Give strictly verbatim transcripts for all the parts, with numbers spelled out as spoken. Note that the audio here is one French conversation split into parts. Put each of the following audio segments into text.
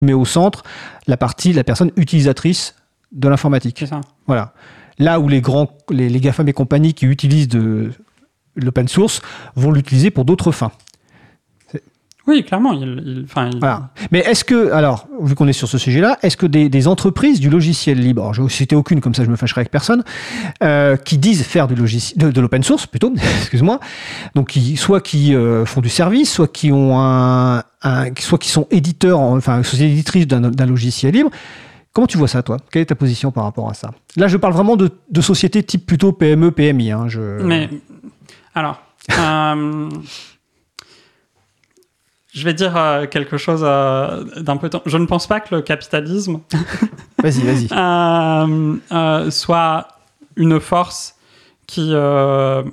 met au centre la partie, la personne utilisatrice de l'informatique. C'est ça. Voilà. Là où les grands, les, les GAFAM et compagnie qui utilisent de, de l'open source vont l'utiliser pour d'autres fins. Oui, clairement. Il, il, il... Voilà. Mais est-ce que, alors, vu qu'on est sur ce sujet-là, est-ce que des, des entreprises du logiciel libre, alors je ne vais citer aucune, comme ça je me fâcherai avec personne, euh, qui disent faire du logiciel, de, de l'open source plutôt, excuse-moi, donc qui, soit qui euh, font du service, soit qui ont un, un soit qui sont éditeurs, enfin, société éditrice d'un, d'un logiciel libre. Comment tu vois ça, toi ? Quelle est ta position par rapport à ça ? Là, je parle vraiment de, de sociétés type plutôt P M E, P M I. Hein, je... Mais, alors, euh, je vais dire euh, quelque chose euh, d'un peu... T- je ne pense pas que le capitalisme vas-y, vas-y. euh, euh, soit une force qui, euh,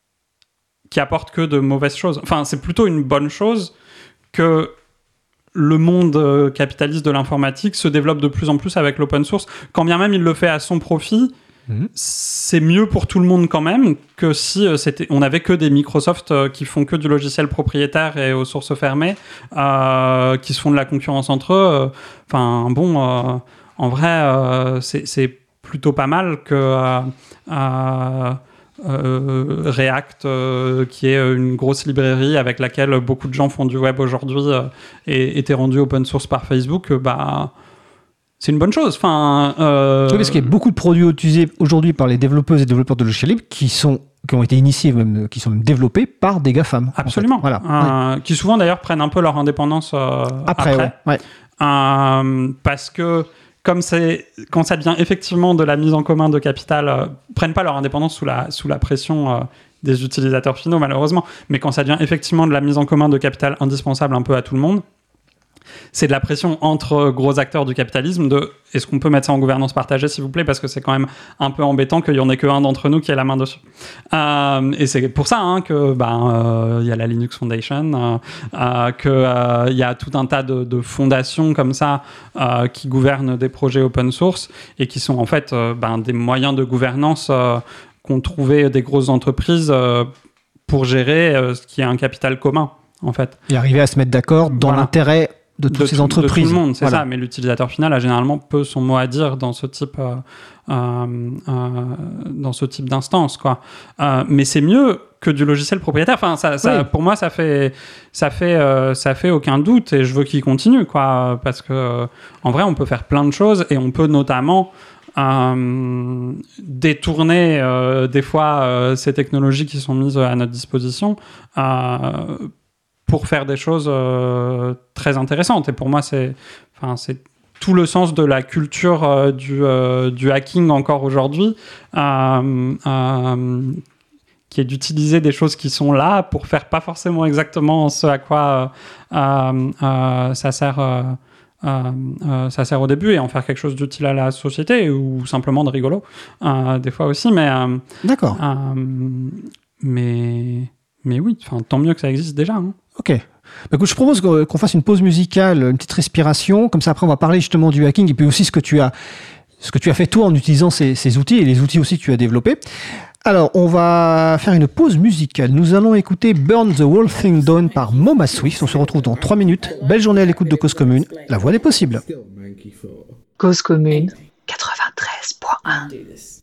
qui apporte que de mauvaises choses. Enfin, c'est plutôt une bonne chose que le monde capitaliste de l'informatique se développe de plus en plus avec l'open source. Quand bien même il le fait à son profit, mmh. c'est mieux pour tout le monde quand même que si c'était, on n'avait que des Microsoft qui font que du logiciel propriétaire et aux sources fermées, euh, qui se font de la concurrence entre eux. Enfin, bon, euh, en vrai, euh, c'est, c'est plutôt pas mal que... Euh, euh, Euh, React, euh, qui est une grosse librairie avec laquelle beaucoup de gens font du web aujourd'hui, euh, et était rendu open source par Facebook, euh, bah, c'est une bonne chose. Enfin, euh... oui, parce qu'il y a beaucoup de produits utilisés aujourd'hui par les développeuses et développeurs de logiciels libres qui, sont, qui ont été initiés, même, qui sont même développés par des GAFAM. Absolument. En fait. Voilà. Euh, ouais. Qui souvent d'ailleurs prennent un peu leur indépendance euh, après. Après, ouais. ouais. Euh, parce que comme c'est, quand ça devient effectivement de la mise en commun de capital, euh, prennent pas leur indépendance sous la, sous la pression euh, des utilisateurs finaux, malheureusement, mais quand ça devient effectivement de la mise en commun de capital indispensable un peu à tout le monde, c'est de la pression entre gros acteurs du capitalisme de est-ce qu'on peut mettre ça en gouvernance partagée, s'il vous plaît, parce que c'est quand même un peu embêtant qu'il y en ait qu'un d'entre nous qui ait la main dessus. Euh, et c'est pour ça hein, que ben euh, y a la Linux Foundation, euh, euh, que il euh, y a tout un tas de, de fondations comme ça euh, qui gouvernent des projets open source et qui sont en fait euh, ben, des moyens de gouvernance euh, qu'ont trouvé des grosses entreprises euh, pour gérer euh, ce qui est un capital commun, en fait. Et arriver à se mettre d'accord dans voilà. l'intérêt de toutes de ces tout, entreprises. De tout le monde, c'est voilà. ça. Mais l'utilisateur final a généralement peu son mot à dire dans ce type, euh, euh, euh, dans ce type d'instance, quoi. Euh, mais c'est mieux que du logiciel propriétaire. Enfin, ça, ça, oui. Pour moi, ça fait, ça fait, euh, ça fait aucun doute. Et je veux qu'il continue, quoi, parce que euh, en vrai, on peut faire plein de choses et on peut notamment euh, détourner euh, des fois euh, ces technologies qui sont mises à notre disposition. Euh, pour faire des choses euh, très intéressantes. Et pour moi, c'est, enfin, c'est tout le sens de la culture euh, du, euh, du hacking encore aujourd'hui, euh, euh, qui est d'utiliser des choses qui sont là pour faire pas forcément exactement ce à quoi euh, euh, ça sert... Euh, Euh, euh, ça sert au début et en faire quelque chose d'utile à la société ou simplement de rigolo euh, des fois aussi, mais euh, d'accord euh, mais mais oui, enfin tant mieux que ça existe déjà, hein. Ok. Bah, écoute, je propose qu'on fasse une pause musicale, une petite respiration, comme ça après on va parler justement du hacking et puis aussi ce que tu as, ce que tu as fait toi en utilisant ces, ces outils et les outils aussi que tu as développés. Alors, on va faire une pause musicale. Nous allons écouter Burn the Whole Thing Down par Moma Swift. On se retrouve dans trois minutes. Belle journée à l'écoute de Cause Commune, la voix des possibles. Cause Commune quatre-vingt-treize point un.